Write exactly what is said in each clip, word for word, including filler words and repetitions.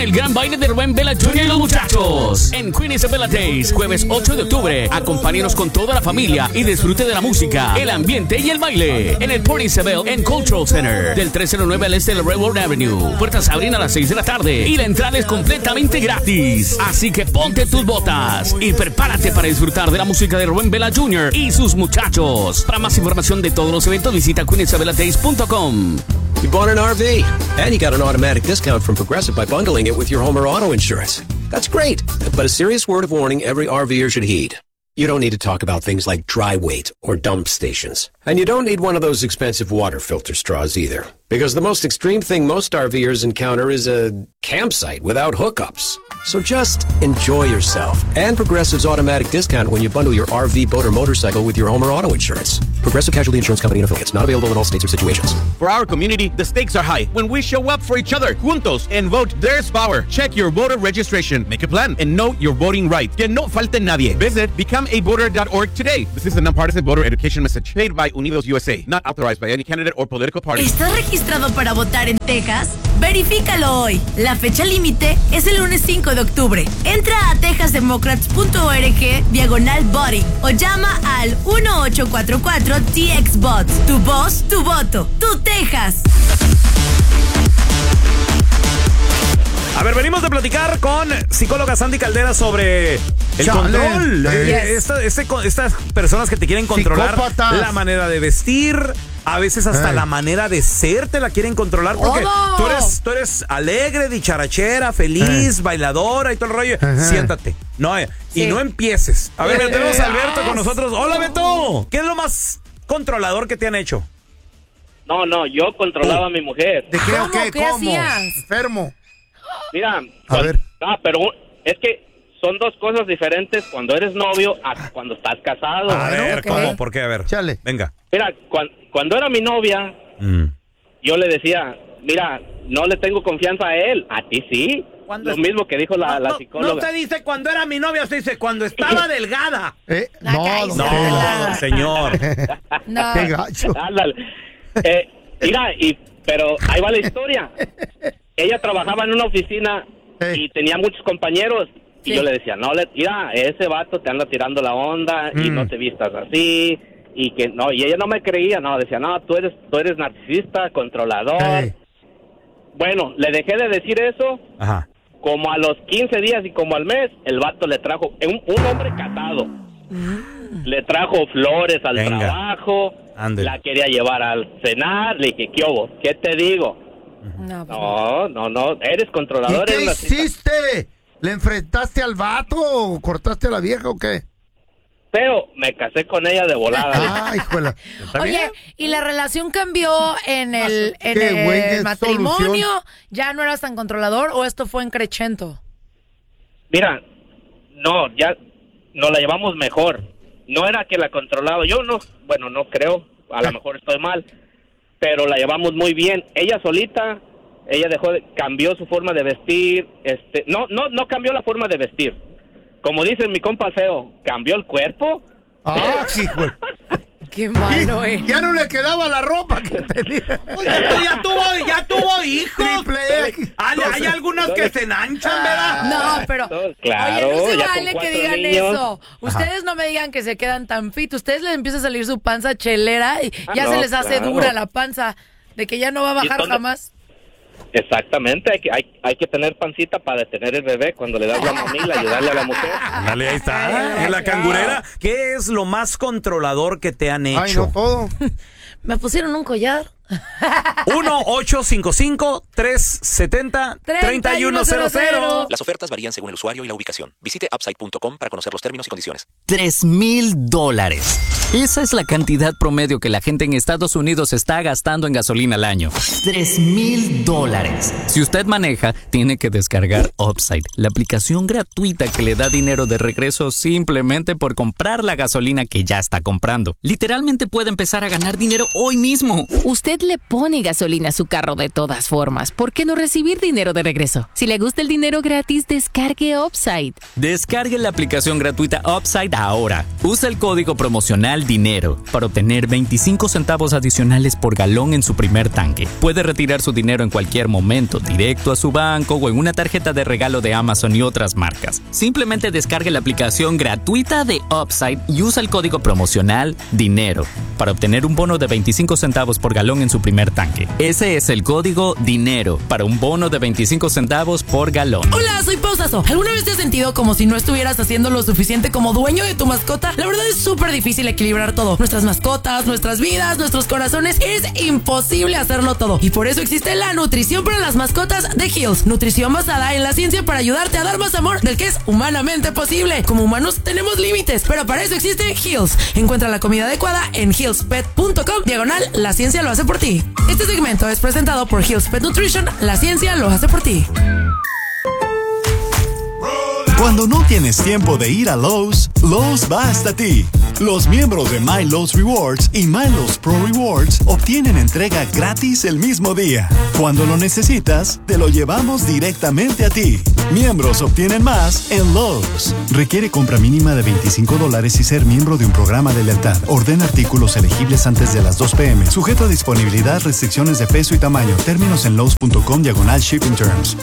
el gran baile de Rubén Vela junior y los muchachos en Queen Isabella Days, jueves ocho de octubre. Acompáñenos con toda la familia y disfrute de la música, el ambiente y el baile en el Port Isabel and Cultural Center del trescientos nueve al este de la Railroad Avenue. Puertas abren a las seis de la tarde y la entrada es completamente gratis. Así que ponte tus botas y prepárate para disfrutar de la música de Rubén Vela junior y sus muchachos. Para más información de todos los eventos, visita queen isabella days punto com. You bought an R V, and you got an automatic discount from Progressive by bundling it with your home or auto insurance. That's great, but a serious word of warning every RVer should heed. You don't need to talk about things like dry weight or dump stations. And you don't need one of those expensive water filter straws either. Because the most extreme thing most RVers encounter is a campsite without hookups. So just enjoy yourself and Progressive's automatic discount when you bundle your R V, boat, or motorcycle with your home or auto insurance. Progressive Casualty Insurance Company and affiliates. Not available in all states or situations. For our community, the stakes are high when we show up for each other, juntos, and vote There's Power. Check your voter registration, make a plan, and know your voting rights. Que no falte nadie. Visit become a voter dot org today. This is a nonpartisan voter education message paid by Unidos U S A, not authorized by any candidate or political party. ¿Estás registrado para votar en Texas? Verifícalo hoy. La fecha límite es el lunes cinco de octubre. Entra a texas democrats punto org diagonal voting o llama al uno ocho cuatro cuatro T X Votes. Tu voz, tu voto, tu Texas. A ver, venimos de platicar con psicóloga Sandy Caldera sobre el Chale. control. Yes. Eh, esta- este- estas personas que te quieren controlar Psicópatas. la manera de vestir, a veces hasta Eh. la manera de ser te la quieren controlar porque ¡Todo! tú eres, tú eres alegre, dicharachera, feliz, Eh. bailadora y todo el rollo. Ajá. Siéntate. No, eh, y Sí. no empieces. A ver, Eh. tenemos a Alberto con nosotros. Hola, Beto. ¿Qué es lo más controlador que te han hecho? No, no, yo controlaba a mi mujer. ¿De qué o ¿Cómo? qué? ¿Qué ¿Cómo? hacías? Enfermo. Mira, A cuan- ver. Ah, pero es que son dos cosas diferentes cuando eres novio a cuando estás casado. A ver, ok. ¿cómo? ¿Por qué? A ver. Chale. Venga. Mira, cuan- cuando era mi novia, Mm. yo le decía, mira, no le tengo confianza a él, a ti sí. ¿Cuándo Lo es- mismo que dijo la, No, la no, psicóloga. no se dice cuando era mi novia, se dice cuando estaba delgada. Eh, La no, caída. don No, Tela. señor. No. Qué gacho. Ándale. Eh, mira, y, pero ahí va la historia. Ella trabajaba en una oficina Ey. y tenía muchos compañeros. Y Sí. yo le decía, no, le, mira, ese vato te anda tirando la onda y Mm. no te vistas así. Y que no, y ella no me creía, no, decía, no, tú eres, tú eres narcisista, controlador. Ey. Bueno, le dejé de decir eso. Ajá. Como a los quince días y como al mes, el vato le trajo, un, un hombre casado, le trajo flores al Venga. trabajo, Ándele. la quería llevar al cenar, le dije, ¿qué hubo? ¿Qué te digo? No, pues, No, no, no, eres ¿Y controlador. qué eres narcisista. hiciste? ¿Le enfrentaste al vato o cortaste a la vieja o qué? Pero me casé con ella de volada. Ay, hijuela. Oye, ¿y la relación cambió en el, en Qué güey, el qué matrimonio? solución. ¿Ya no eras tan controlador o esto fue en crescendo? Mira, no, ya nos la llevamos mejor. No era que la controlaba, yo no, bueno, no creo, a lo mejor estoy mal, pero la llevamos muy bien. Ella solita, ella dejó, de, cambió su forma de vestir, este, no, no, no cambió la forma de vestir. Como dice mi compa feo, cambió el cuerpo. Ah, sí, güey. Qué malo, eh. Ya no le quedaba la ropa que tenía. Ya, ya tuvo, ya tuvo hijos. Triple X. Hay, hay algunas que se enanchan, ¿verdad? No, pero No, claro, oye, no se ya con vale que cuatro digan niños. eso. Ustedes no me digan que se quedan tan fit. Ustedes les empieza a salir su panza chelera y Ah, ya no, se les hace claro. dura la panza de que ya no va a bajar ¿dónde- jamás. Exactamente, hay que, hay, hay que tener pancita para detener el bebé cuando le das la mamila, ayudarle a la mujer. Dale, ahí está. En la cangurera. ¿Qué es lo más controlador que te han hecho? Ay, no todo. Me pusieron un collar. uno ocho cinco cinco, tres siete cero, tres uno cero cero. Las ofertas varían según el usuario y la ubicación. Visite upside punto com para conocer los términos y condiciones. Tres mil dólares. Esa es la cantidad promedio que la gente en Estados Unidos está gastando en gasolina al año. Tres mil dólares. Si usted maneja, tiene que descargar Upside, la aplicación gratuita que le da dinero de regreso simplemente por comprar la gasolina que ya está comprando. Literalmente puede empezar a ganar dinero hoy mismo. Usted Usted le pone gasolina a su carro de todas formas. ¿Por qué no recibir dinero de regreso? Si le gusta el dinero gratis, descargue Upside. Descargue la aplicación gratuita Upside ahora. Usa el código promocional DINERO para obtener veinticinco centavos adicionales por galón en su primer tanque. Puede retirar su dinero en cualquier momento, directo a su banco o en una tarjeta de regalo de Amazon y otras marcas. Simplemente descargue la aplicación gratuita de Upside y usa el código promocional DINERO para obtener un bono de veinticinco centavos por galón en su primer tanque. Ese es el código DINERO para un bono de veinticinco centavos por galón. Hola, soy Pausazo. ¿Alguna vez te has sentido como si no estuvieras haciendo lo suficiente como dueño de tu mascota? La verdad es súper difícil equilibrar todo. Nuestras mascotas, nuestras vidas, nuestros corazones. Es imposible hacerlo todo. Y por eso existe la nutrición para las mascotas de Hills. Nutrición basada en la ciencia para ayudarte a dar más amor del que es humanamente posible. Como humanos tenemos límites, pero para eso existe Hills. Encuentra la comida adecuada en hills pet punto com diagonal la ciencia lo hace por ti. Este segmento es presentado por Hills Pet Nutrition. La ciencia lo hace por ti. Cuando no tienes tiempo de ir a Lowe's, Lowe's va hasta ti. Los miembros de My Lowe's Rewards y My Lowe's Pro Rewards obtienen entrega gratis el mismo día. Cuando lo necesitas, te lo llevamos directamente a ti. Miembros obtienen más en Lowe's. Requiere compra mínima de veinticinco dólares y ser miembro de un programa de lealtad. Ordena artículos elegibles antes de las dos pe eme. Sujeto a disponibilidad, restricciones de peso y tamaño. Términos en lowes punto com diagonal shipping terms.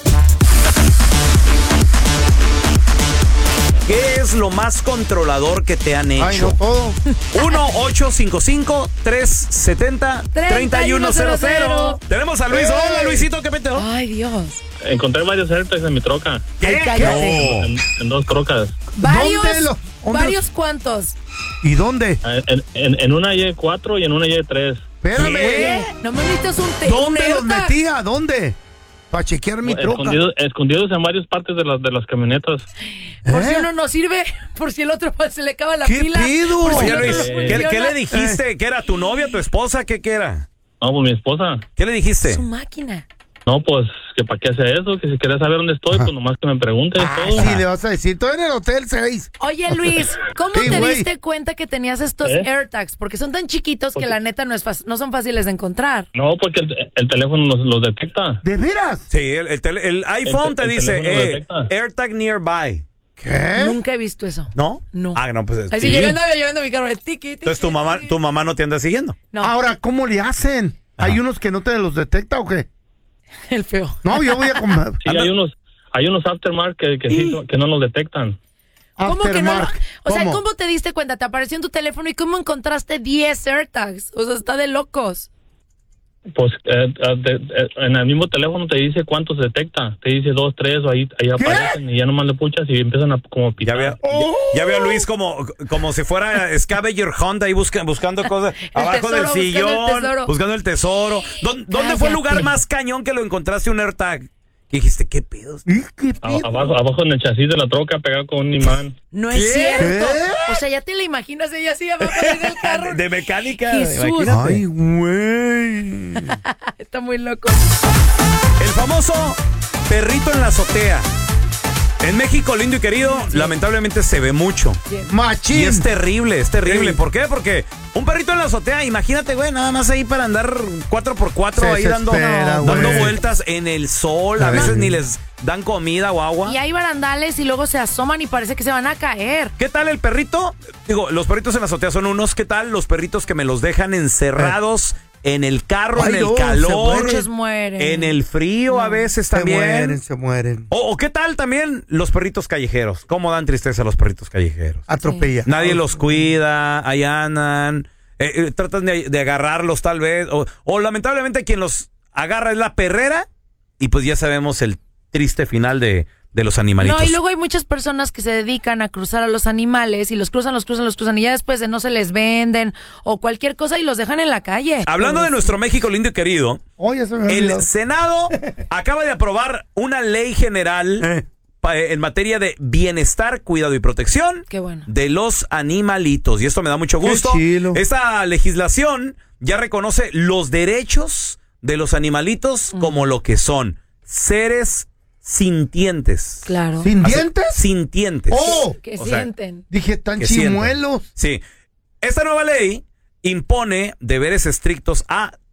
¿Qué es lo más controlador que te han hecho? Ay, no todo. uno ocho cinco cinco, tres siete cero, tres uno cero cero. Tenemos a Luis. ¡Ey! Hola, Luisito, ¿qué peteo? Ay, Dios. Encontré varios AirTags en mi troca. ¿Qué? Cállate. En, en dos trocas. ¿Varios? ¿Dónde lo- dónde- ¿Varios cuántos? ¿Y dónde? En, en, en una Y cuatro y en una Y tres. Espérame. ¿Qué? No me necesitas un té. ¿Dónde un los AirTag. metía? ¿Dónde? Para chequear mi troca. Escondidos, escondidos en varias partes de las, de las camionetas. Por si ¿Eh? uno no sirve, por si el otro pues, se le acaba la ¿Qué pila. pido? Por si Oye, el otro Luis, no ¿qué, funciona. qué le dijiste? ¿Qué era tu novia, tu esposa? ¿Qué, qué era? No, pues mi esposa. ¿Qué le dijiste? Su máquina. No, pues, que para qué hace eso, que si quieres saber dónde estoy, pues nomás que me preguntes Ah, todo. sí, le vas a decir. Estoy en el hotel seis. Oye, Luis, ¿cómo Sí, te güey. diste cuenta que tenías estos ¿Eh? AirTags? Porque son tan chiquitos que Porque- la neta no es fac- no son fáciles de encontrar. No, porque el, el teléfono los, los detecta. ¿De veras? Sí, el, el, tele- el iPhone El- te el dice teléfono lo eh, detecta. AirTag nearby. ¿Qué? Nunca he visto eso. ¿No? No. Ah, no, pues Así sí. llegando, llegando a mi carro, tiki, tiki, Entonces tu mamá, tiki. tu mamá no te anda siguiendo. No, Ahora, ¿cómo le hacen? ¿Hay unos que no te los detecta o qué? el feo. No, yo voy a comer. Sí, hay unos, hay unos aftermark que, que, sí, que no los detectan. ¿Cómo que no? Aftermark. O sea, ¿Cómo? ¿cómo te diste cuenta? Te apareció en tu teléfono y ¿cómo encontraste diez AirTags? O sea, está de locos. Pues eh, eh, de- eh, en el mismo teléfono te dice cuántos detecta. Te dice dos, tres, o ahí, ahí aparecen y ya nomás le puchas y empiezan a como Ya pitar. veo, ya, ya veo a Luis como, como si fuera Scavenger Hunt ahí busca- buscando cosas abajo tesoro, del buscando el sillón, tesoro. buscando el tesoro. ¿Dó- ¿Dónde fue el lugar Cállate. más cañón que lo encontraste un AirTag? Que dijiste, ¿qué pedos? ¿Y qué A- pido? abajo, abajo en el chasis de la troca pegado con un imán. No es ¿Qué? cierto. ¿Qué? O sea, ya te la imaginas ella así abajo en el carro. De, de mecánica, Jesús. imagínate. Ay, güey. Está muy loco. El famoso perrito en la azotea. En México, lindo y querido, lamentablemente se ve mucho. Machín. Y es terrible, es terrible. Sí. ¿Por qué? Porque un perrito en la azotea, imagínate, güey, nada más ahí para andar cuatro por cuatro Se ahí dando, desespera, dando güey. vueltas en el sol. A Ay. veces ni les dan comida o agua. Y hay barandales y luego se asoman y parece que se van a caer. ¿Qué tal el perrito? Digo, los perritos en la azotea son unos. ¿Qué tal los perritos que me los dejan encerrados en el carro, Ay, en el no, se calor, mueren. Muchos mueren. en el frío a veces Se también? mueren, se mueren. O, o qué tal también los perritos callejeros. ¿Cómo dan tristeza los perritos callejeros? Atropella. Nadie los cuida, ahí andan, eh, eh, tratan de, de agarrarlos tal vez, o, o lamentablemente quien los agarra es la perrera, y pues ya sabemos el triste final de, de los animalitos. No, y luego hay muchas personas que se dedican a cruzar a los animales y los cruzan, los cruzan, los cruzan y ya después de no se les venden o cualquier cosa y los dejan en la calle. Hablando de nuestro México lindo y querido, Oye, se me el olvidó. Senado acaba de aprobar una ley general Eh. pa- en materia de bienestar, cuidado y protección Qué bueno. de los animalitos. Y esto me da mucho Qué gusto. chilo. Esta legislación ya reconoce los derechos de los animalitos como lo que son seres sintientes. Claro. ¿Sin Hace- dientes? Sintientes. ¡Oh! Que O sea, sienten. Dije, tan que sienten. chimuelos. Sí. Esta nueva ley impone deberes estrictos a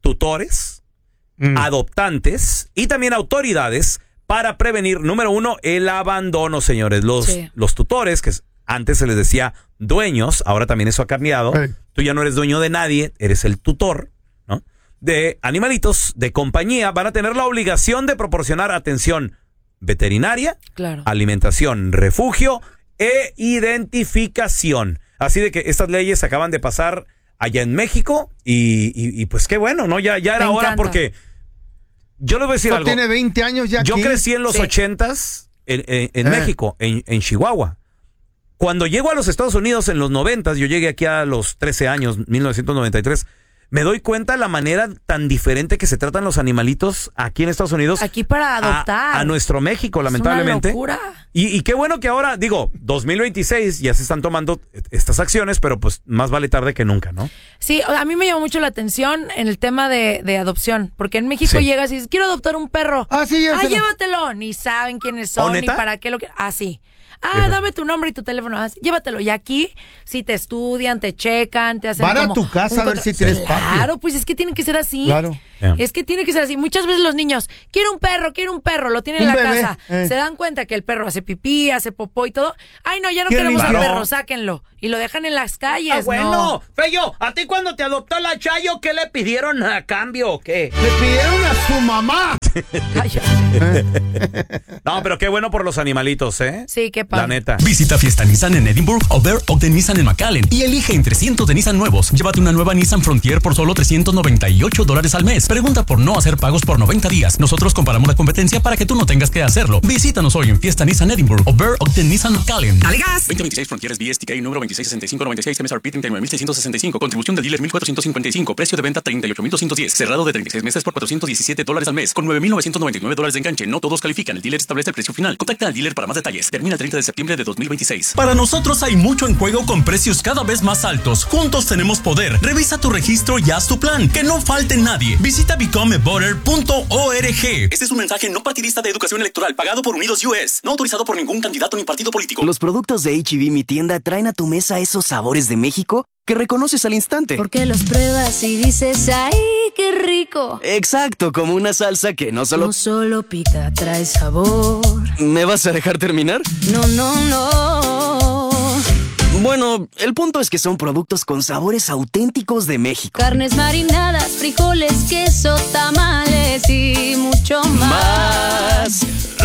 tutores, mm. adoptantes y también autoridades para prevenir, número uno, el abandono, señores. Los, sí. los tutores, que antes se les decía dueños, ahora también eso ha cambiado. Hey. Tú ya no eres dueño de nadie, eres el tutor, ¿no? De animalitos de compañía, van a tener la obligación de proporcionar atención veterinaria, claro. alimentación, refugio e identificación. Así de que estas leyes acaban de pasar allá en México y, y, y pues qué bueno, ¿no? Ya, ya era hora porque yo les voy a decir algo. Tiene veinte años ya Yo aquí. crecí en los ochentas sí. en, en, en eh. México, en, en Chihuahua. Cuando llego a los Estados Unidos en los noventas, yo llegué aquí a los trece años, mil novecientos noventa y tres, me doy cuenta la manera tan diferente que se tratan los animalitos aquí en Estados Unidos. Aquí para adoptar. A, a nuestro México, lamentablemente. Es una locura. Y, y qué bueno que ahora, digo, dos mil veintiséis ya se están tomando estas acciones, pero pues más vale tarde que nunca, ¿no? Sí, a mí me llamó mucho la atención en el tema de, de adopción, porque en México sí. llegas y dices, quiero adoptar un perro. Ah, sí, ya Ah, llévatelo. Ni saben quiénes son, ni para qué lo que... Ah, sí. Ah, dame tu nombre y tu teléfono. Ah, llévatelo. Y aquí, si te estudian, te checan, te hacen Van como a tu casa a ver si tienes Claro, patio. Claro, pues es que tiene que ser así. Claro. Yeah. Es que tiene que ser así. Muchas veces los niños, quiero un perro, quiero un perro, lo tienen en la bebé, casa. Eh. Se dan cuenta que el perro hace pipí, hace popó y todo. Ay, no, ya no Qué queremos lindo. al perro, sáquenlo. Y lo dejan en las calles. Ah, bueno. No. Feyo, ¿a ti cuando te adoptó la Chayo, qué le pidieron a cambio o qué? Le pidieron a su mamá. No, pero qué bueno por los animalitos, ¿eh? Sí, qué padre. La neta. Visita Fiesta Nissan en Edinburgh o Bear Ogden Nissan en McAllen y elige entre cientos de Nissan nuevos. Llévate una nueva Nissan Frontier por solo trescientos noventa y ocho dólares al mes. Pregunta por no hacer pagos por noventa días. Nosotros comparamos la competencia para que tú no tengas que hacerlo. Visítanos hoy en Fiesta Nissan Edinburgh o Bear Ogden Nissan McAllen. ¡Dale gas! veinte veintiséis Frontieres B S T K número veintiséis sesenta y cinco noventa y seis M S R P treinta y nueve mil seiscientos sesenta y cinco. Contribución del dealer mil cuatrocientos cincuenta y cinco. Precio de venta treinta y ocho mil doscientos diez. Cerrado de treinta y seis meses por cuatrocientos diecisiete dólares al mes. Con nueve mil novecientos noventa y nueve dólares de enganche. No todos califican. El dealer establece el precio final. Contacta al dealer para más detalles. Termina el treinta de septiembre de dos mil veintiséis. Para nosotros hay mucho en juego con precios cada vez más altos. Juntos tenemos poder. Revisa tu registro y haz tu plan. Que no falte nadie. Visita become a voter punto org. Este es un mensaje no partidista de educación electoral pagado por Unidos U S. No autorizado por ningún candidato ni partido político. Los productos de H E B Mi Tienda traen a tu mesa esos sabores de México que reconoces al instante. Porque los pruebas y dices, ¡ay, qué rico! Exacto, como una salsa que no solo... No solo pica, trae sabor. ¿Me vas a dejar terminar? No, no, no. Bueno, el punto es que son productos con sabores auténticos de México. Carnes marinadas, frijoles, queso, tamales y mucho más.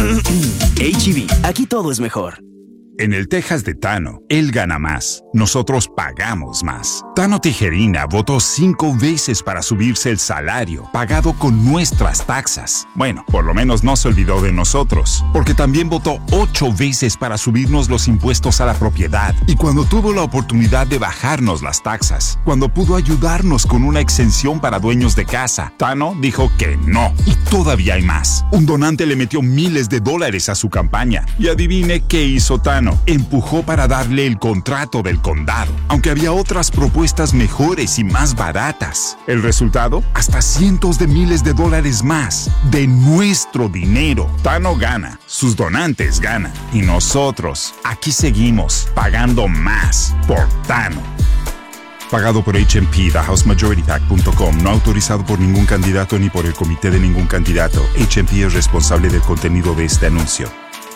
H E B, aquí todo es mejor. En el Texas de Tano, él gana más. Nosotros pagamos más. Tano Tijerina votó cinco veces para subirse el salario, pagado con nuestras taxas. Bueno, por lo menos no se olvidó de nosotros, porque también votó ocho veces para subirnos los impuestos a la propiedad. Y cuando tuvo la oportunidad de bajarnos las taxas, cuando pudo ayudarnos con una exención para dueños de casa, Tano dijo que no. Y todavía hay más. Un donante le metió miles de dólares a su campaña. Y adivine qué hizo Tano. Empujó para darle el contrato del condado, aunque había otras propuestas mejores y más baratas. El resultado, hasta cientos de miles de dólares más de nuestro dinero. Tano gana, sus donantes ganan y nosotros aquí seguimos pagando más por Tano. Pagado por H M P, the house majority pac punto com, no autorizado por ningún candidato ni por el comité de ningún candidato. H M P es responsable del contenido de este anuncio.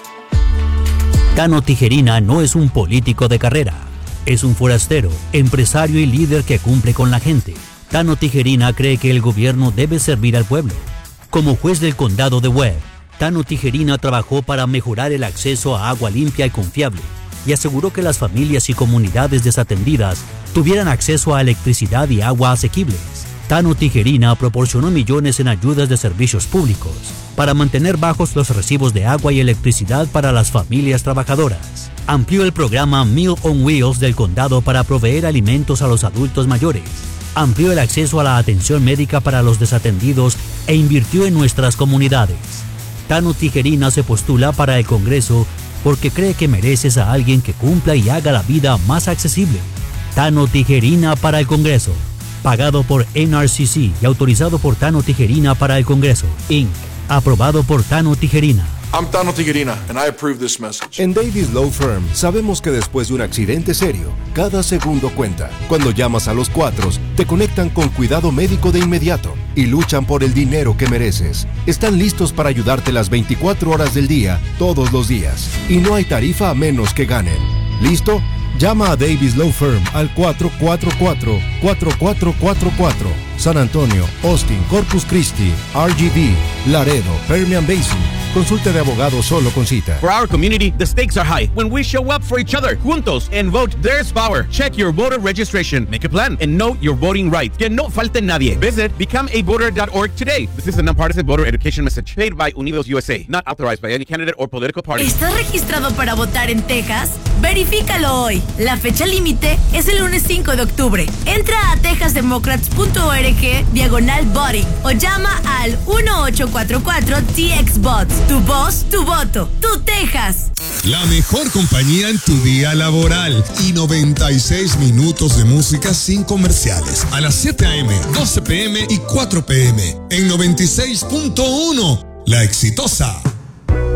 Tano Tijerina no es un político de carrera. Es un forastero, empresario y líder que cumple con la gente. Tano Tijerina cree que el gobierno debe servir al pueblo. Como juez del condado de Webb, Tano Tijerina trabajó para mejorar el acceso a agua limpia y confiable y aseguró que las familias y comunidades desatendidas tuvieran acceso a electricidad y agua asequibles. Tano Tijerina proporcionó millones en ayudas de servicios públicos para mantener bajos los recibos de agua y electricidad para las familias trabajadoras. Amplió el programa Meal on Wheels del condado para proveer alimentos a los adultos mayores. Amplió el acceso a la atención médica para los desatendidos e invirtió en nuestras comunidades. Tano Tijerina se postula para el Congreso porque cree que mereces a alguien que cumpla y haga la vida más accesible. Tano Tijerina para el Congreso. Pagado por N R C C y autorizado por Tano Tijerina para el Congreso, incorporated. Aprobado por Tano Tijerina. I'm Tano Tijerina, and I approve this message. En Davis Law Firm sabemos que después de un accidente serio, cada segundo cuenta. Cuando llamas a los Cuatros, te conectan con cuidado médico de inmediato y luchan por el dinero que mereces. Están listos para ayudarte las veinticuatro horas del día, todos los días. Y no hay tarifa a menos que ganen. ¿Listo? Llama a Davis Law Firm al cuatro cuatro cuatro, cuatro cuatro cuatro cuatro. San Antonio, Austin, Corpus Christi, R G V, Laredo, Permian Basin. Consulta de abogado solo con cita. For our community, the stakes are high when we show up for each other, juntos, and vote There's Power. Check your voter registration, make a plan, and know your voting rights. Que no falte nadie. Visit become a voter dot org today. This is a nonpartisan voter education message paid by Unidos U S A, not authorized by any candidate or political party. ¿Estás registrado para votar en Texas? Verifícalo hoy. La fecha límite es el lunes cinco de octubre. Entra a texas democrats punto org diagonal voting o llama al uno ocho cuatro cuatro T X bots. Tu voz, tu voto, tu Texas. La mejor compañía en tu día laboral y noventa y seis minutos de música sin comerciales. A las siete a eme, doce pe eme y cuatro pe eme en noventa y seis punto uno. La Exitosa.